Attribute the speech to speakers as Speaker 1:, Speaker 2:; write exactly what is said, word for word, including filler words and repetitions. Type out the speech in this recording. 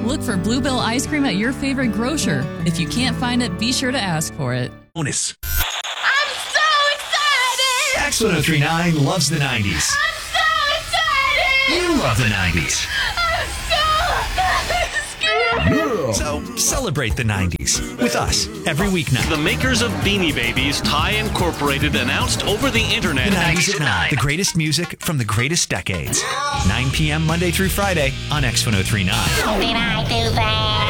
Speaker 1: Look for Bluebell ice cream at your favorite grocer. If you can't find it, be sure to ask for it.
Speaker 2: Bonus.
Speaker 3: I'm so excited!
Speaker 2: X one oh three point nine loves the nineties.
Speaker 3: I'm so excited!
Speaker 2: You love the nineties.
Speaker 3: I'm so scared!
Speaker 2: So celebrate the nineties with us every weeknight.
Speaker 4: The makers of Beanie Babies, Thai Incorporated, announced over the internet.
Speaker 2: The nineties at nine. The greatest music from the greatest decades. nine p.m. Monday through Friday on X one oh three point nine.
Speaker 3: Did I do that?